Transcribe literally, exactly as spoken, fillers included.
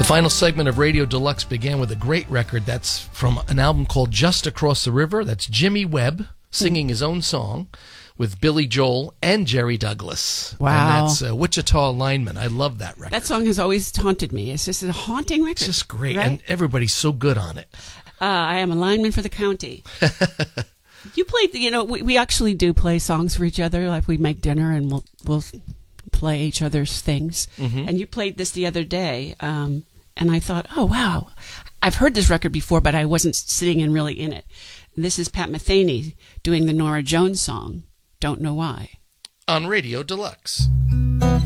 Final segment of Radio Deluxe began with a great record that's from an album called Just Across the River. That's Jimmy Webb singing his own song with Billy Joel and Jerry Douglas. Wow. And that's uh, Wichita Lineman. I love that record. That song has always haunted me. It's just a haunting record. It's just great. Right? And everybody's so good on it. Uh, I am a lineman for the county. You play, you know, we, we actually do play songs for each other. Like we make dinner and we'll, we'll play each other's things. Mm-hmm. And you played this the other day. Um, and I thought, oh, wow. I've heard this record before, but I wasn't sitting in really in it. And this is Pat Metheny doing the Norah Jones song, Don't Know Why. On Radio Deluxe.